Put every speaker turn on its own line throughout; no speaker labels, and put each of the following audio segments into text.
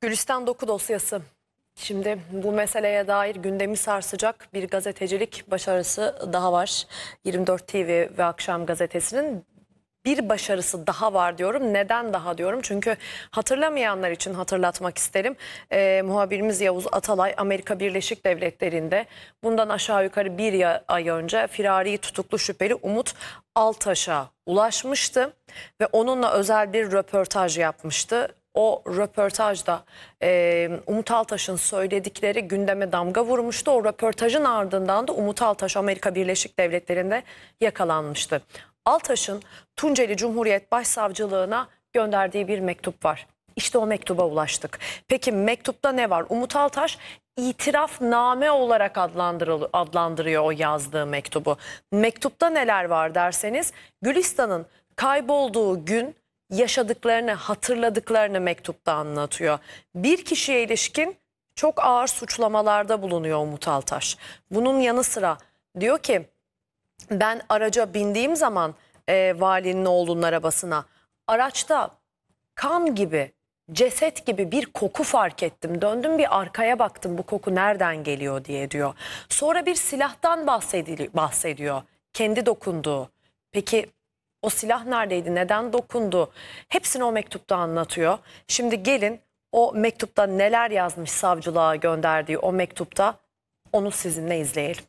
Gülistan Doku dosyası. Şimdi bu meseleye dair gündemi sarsacak bir gazetecilik başarısı daha var. 24 TV ve Akşam Gazetesi'nin bir başarısı daha var diyorum. Neden daha diyorum? Çünkü hatırlamayanlar için hatırlatmak isterim. Muhabirimiz Yavuz Atalay Amerika Birleşik Devletleri'nde bundan aşağı yukarı bir ay önce firari tutuklu şüpheli Umut Altaş'a ulaşmıştı ve onunla özel bir röportaj yapmıştı. O röportajda Umut Altaş'ın söyledikleri gündeme damga vurmuştu. O röportajın ardından da Umut Altaş Amerika Birleşik Devletleri'nde yakalanmıştı. Altaş'ın Tunceli Cumhuriyet Başsavcılığına gönderdiği bir mektup var. İşte o mektuba ulaştık. Peki mektupta ne var? Umut Altaş itirafname olarak adlandırıyor o yazdığı mektubu. Mektupta neler var derseniz, Gülistan'ın kaybolduğu gün yaşadıklarını, hatırladıklarını mektupta anlatıyor. Bir kişiye ilişkin çok ağır suçlamalarda bulunuyor Umut Altaş. Bunun yanı sıra diyor ki, ben araca bindiğim zaman valinin oğlunun arabasına, araçta kan gibi, ceset gibi bir koku fark ettim. Döndüm bir arkaya baktım, bu koku nereden geliyor diye diyor. Sonra bir silahtan bahsediyor. Kendi dokunduğu. Peki o silah neredeydi? Neden dokundu? Hepsini o mektupta anlatıyor. Şimdi gelin o mektupta neler yazmış, savcılığa gönderdiği o mektupta, onu sizinle izleyelim.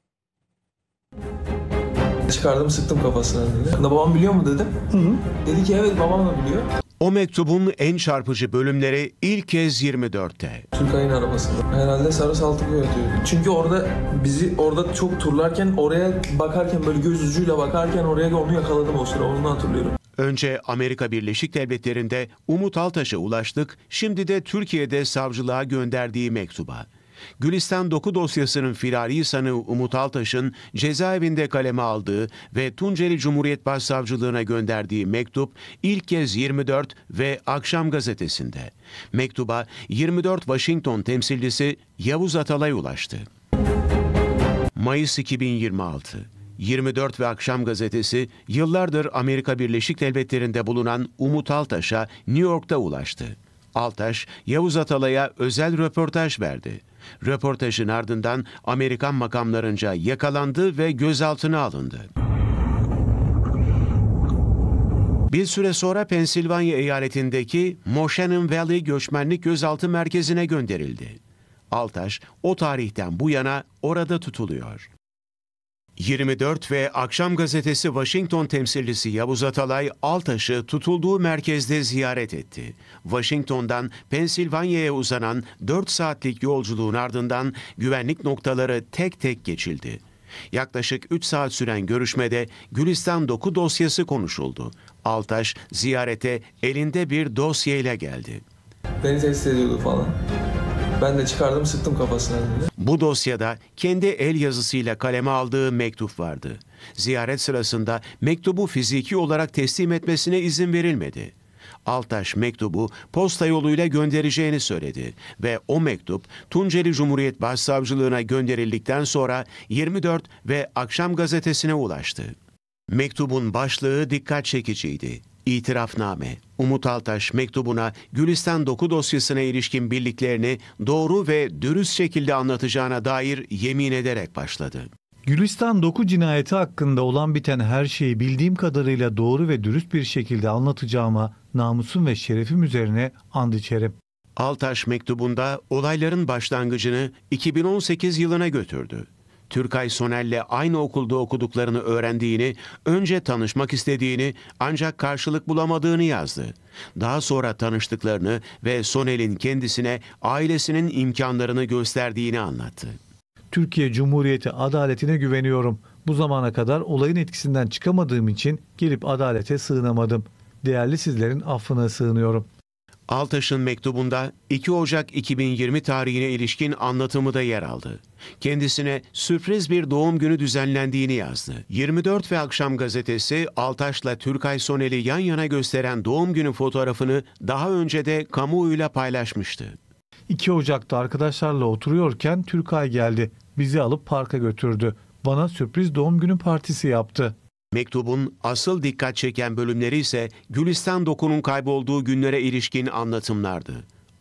Çıkardım, sıktım kafasına dedi. Babam biliyor mu dedim. Dedi ki evet, babam da biliyor.
O mektubun en çarpıcı bölümleri ilk kez 24'te.
Türkay'ın arabasında. Herhalde Sarı Saltık'ı ötüyor. Çünkü bizi orada çok turlarken, oraya bakarken, böyle göz ucuyla bakarken oraya onu yakaladım o sıra. Onu hatırlıyorum.
Önce Amerika Birleşik Devletleri'nde Umut Altaş'a ulaştık, şimdi de Türkiye'de savcılığa gönderdiği mektuba. Gülistan Doku dosyasının firari sanığı Umut Altaş'ın cezaevinde kaleme aldığı ve Tunceli Cumhuriyet Başsavcılığına gönderdiği mektup ilk kez 24 ve Akşam Gazetesi'nde. Mektuba 24 Washington temsilcisi Yavuz Atalay ulaştı. Mayıs 2026. 24 ve Akşam Gazetesi yıllardır Amerika Birleşik Devletleri'nde bulunan Umut Altaş'a New York'ta ulaştı. Altaş, Yavuz Atalay'a özel röportaj verdi. Röportajın ardından Amerikan makamlarınca yakalandı ve gözaltına alındı. Bir süre sonra Pensilvanya eyaletindeki Moshannon Valley Göçmenlik Gözaltı Merkezi'ne gönderildi. Altaş, o tarihten bu yana orada tutuluyor. 24 ve Akşam Gazetesi Washington temsilcisi Yavuz Atalay, Altaş'ı tutulduğu merkezde ziyaret etti. Washington'dan Pensilvanya'ya uzanan 4 saatlik yolculuğun ardından güvenlik noktaları tek tek geçildi. Yaklaşık 3 saat süren görüşmede Gülistan Doku dosyası konuşuldu. Altaş ziyarete elinde bir dosyayla geldi.
Beni tehdit ediyordu falan. Ben de çıkardım, sıktım kafasına dedi.
Bu dosyada kendi el yazısıyla kaleme aldığı mektup vardı. Ziyaret sırasında mektubu fiziki olarak teslim etmesine izin verilmedi. Altaş mektubu posta yoluyla göndereceğini söyledi ve o mektup Tunceli Cumhuriyet Başsavcılığına gönderildikten sonra 24 ve Akşam Gazetesi'ne ulaştı. Mektubun başlığı dikkat çekiciydi. İtirafname. Umut Altaş mektubuna Gülistan Doku dosyasına ilişkin bildiklerini doğru ve dürüst şekilde anlatacağına dair yemin ederek başladı.
Gülistan Doku cinayeti hakkında olan biten her şeyi bildiğim kadarıyla doğru ve dürüst bir şekilde anlatacağıma namusum ve şerefim üzerine and içerim.
Altaş mektubunda olayların başlangıcını 2018 yılına götürdü. Türkay Sonel'le aynı okulda okuduklarını öğrendiğini, önce tanışmak istediğini ancak karşılık bulamadığını yazdı. Daha sonra tanıştıklarını ve Sonel'in kendisine ailesinin imkanlarını gösterdiğini anlattı.
Türkiye Cumhuriyeti adaletine güveniyorum. Bu zamana kadar olayın etkisinden çıkamadığım için gelip adalete sığınamadım. Değerli sizlerin affına sığınıyorum.
Altaş'ın mektubunda 2 Ocak 2020 tarihine ilişkin anlatımı da yer aldı. Kendisine sürpriz bir doğum günü düzenlendiğini yazdı. 24 ve Akşam Gazetesi Altaş'la Türkay Sonel'i yan yana gösteren doğum günü fotoğrafını daha önce de kamuoyuyla paylaşmıştı.
2 Ocak'ta arkadaşlarla oturuyorken Türkay geldi. Bizi alıp parka götürdü. Bana sürpriz doğum günü partisi yaptı.
Mektubun asıl dikkat çeken bölümleri ise Gülistan Doku'nun kaybolduğu günlere ilişkin anlatımlardı.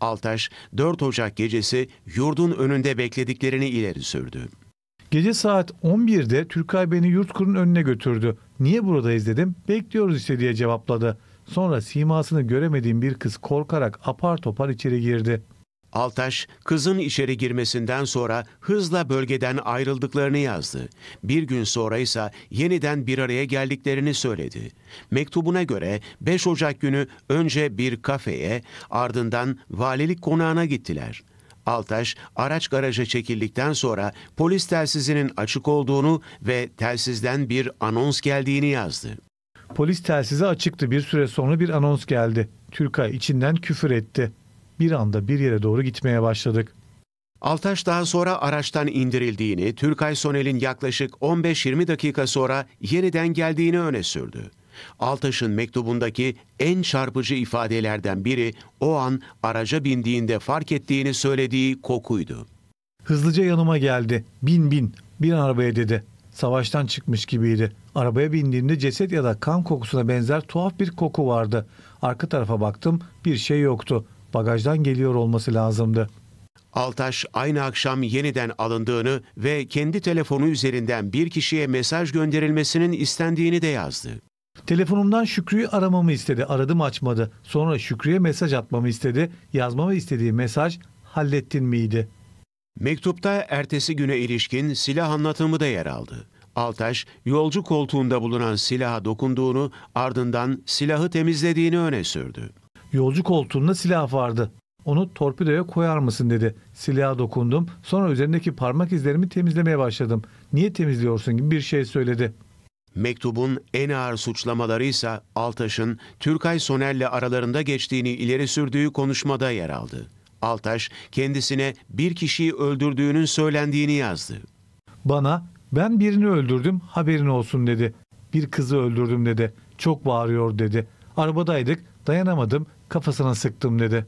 Altaş, 4 Ocak gecesi yurdun önünde beklediklerini ileri sürdü.
Gece saat 11'de Türkay beni Yurtkur'un önüne götürdü. Niye buradayız dedim. Bekliyoruz işte diye cevapladı. Sonra simasını göremediğim bir kız korkarak apar topar içeri girdi.
Altaş, kızın içeri girmesinden sonra hızla bölgeden ayrıldıklarını yazdı. Bir gün sonra ise yeniden bir araya geldiklerini söyledi. Mektubuna göre 5 Ocak günü önce bir kafeye, ardından valilik konağına gittiler. Altaş, araç garaja çekildikten sonra polis telsizinin açık olduğunu ve telsizden bir anons geldiğini yazdı.
Polis telsizi açıktı. Bir süre sonra bir anons geldi. Türkay içinden küfür etti. Bir anda bir yere doğru gitmeye başladık.
Altaş daha sonra araçtan indirildiğini, Türkay Sonel'in yaklaşık 15-20 dakika sonra yeniden geldiğini öne sürdü. Altaş'ın mektubundaki en çarpıcı ifadelerden biri o an araca bindiğinde fark ettiğini söylediği kokuydu.
Hızlıca yanıma geldi. Bin, bin arabaya dedi. Savaştan çıkmış gibiydi. Arabaya bindiğimde ceset ya da kan kokusuna benzer tuhaf bir koku vardı. Arka tarafa baktım, bir şey yoktu. Bagajdan geliyor olması lazımdı.
Altaş aynı akşam yeniden alındığını ve kendi telefonu üzerinden bir kişiye mesaj gönderilmesinin istendiğini de yazdı.
Telefonumdan Şükrü'yü aramamı istedi. Aradım, açmadı. Sonra Şükrü'ye mesaj atmamı istedi. Yazmamı istediği mesaj "hallettin miydi?"
Mektupta ertesi güne ilişkin silah anlatımı da yer aldı. Altaş, yolcu koltuğunda bulunan silaha dokunduğunu, ardından silahı temizlediğini öne sürdü.
Yolcu koltuğunda silah vardı. Onu torpidoya koyar mısın dedi. Silaha dokundum. Sonra üzerindeki parmak izlerimi temizlemeye başladım. Niye temizliyorsun gibi bir şey söyledi.
Mektubun en ağır suçlamaları ise Altaş'ın Türkay Soner'le aralarında geçtiğini ileri sürdüğü konuşmada yer aldı. Altaş, kendisine bir kişiyi öldürdüğünün söylendiğini yazdı.
Bana "ben birini öldürdüm, haberin olsun" dedi. "Bir kızı öldürdüm" dedi. "Çok bağırıyor" dedi. "Arabadaydık, dayanamadım, kafasına sıktım" dedi.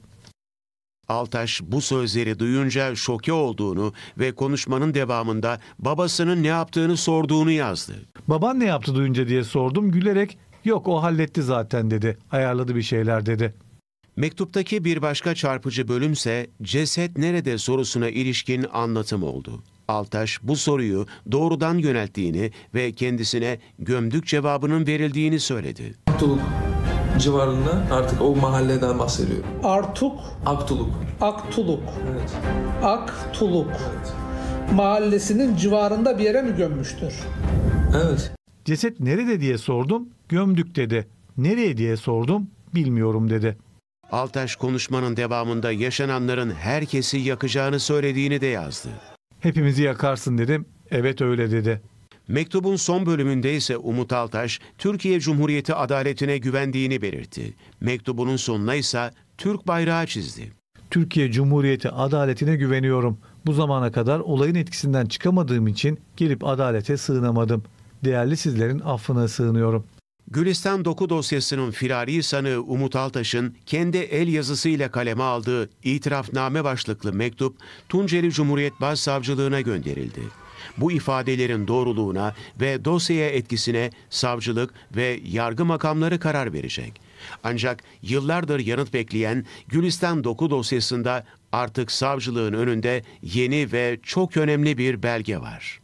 Altaş bu sözleri duyunca şoke olduğunu ve konuşmanın devamında babasının ne yaptığını sorduğunu yazdı.
"Baban ne yaptı duyunca?" diye sordum. Gülerek "yok, o halletti zaten" dedi. "Ayarladı bir şeyler" dedi.
Mektuptaki bir başka çarpıcı bölümse ceset nerede sorusuna ilişkin anlatım oldu. Altaş bu soruyu doğrudan yönelttiğini ve kendisine gömdük cevabının verildiğini söyledi.
Aktuluk civarında, artık o mahalleden bahsediyorum.
Artuk,
Aktuluk.
Aktuluk,
Evet.
Aktuluk
Evet.
mahallesinin civarında bir yere mi gömmüştür?
Evet.
"Ceset nerede?" diye sordum. "Gömdük" dedi. "Nereye?" diye sordum. "Bilmiyorum" dedi.
Altaş konuşmanın devamında yaşananların herkesi yakacağını söylediğini de yazdı.
"Hepimizi yakarsın" dedim. "Evet, öyle" dedi.
Mektubun son bölümünde ise Umut Altaş, Türkiye Cumhuriyeti adaletine güvendiğini belirtti. Mektubunun sonuna ise Türk bayrağı çizdi.
"Türkiye Cumhuriyeti adaletine güveniyorum. Bu zamana kadar olayın etkisinden çıkamadığım için gelip adalete sığınamadım. Değerli sizlerin affına sığınıyorum."
Gülistan Doku dosyasının firari sanığı Umut Altaş'ın kendi el yazısıyla kaleme aldığı itirafname başlıklı mektup Tunceli Cumhuriyet Başsavcılığına gönderildi. Bu ifadelerin doğruluğuna ve dosyaya etkisine savcılık ve yargı makamları karar verecek. Ancak yıllardır yanıt bekleyen Gülistan Doku dosyasında artık savcılığın önünde yeni ve çok önemli bir belge var.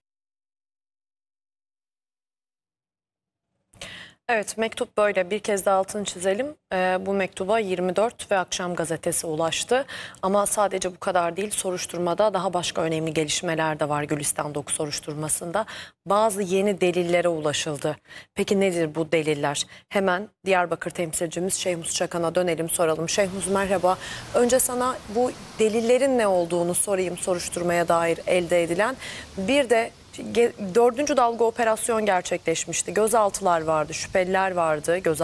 Evet, mektup böyle. Bir kez daha altını çizelim. Bu mektuba 24 ve Akşam gazetesi ulaştı. Ama sadece bu kadar değil, soruşturmada daha başka önemli gelişmeler de var Gülistan Doku soruşturmasında. Bazı yeni delillere ulaşıldı. Peki nedir bu deliller? Hemen Diyarbakır temsilcimiz Şehmus Çakan'a dönelim, soralım. Şehmus merhaba. Önce sana bu delillerin ne olduğunu sorayım, soruşturmaya dair elde edilen. Bir de 4. dalga operasyon gerçekleşmişti. Gözaltılar vardı, şüpheliler vardı.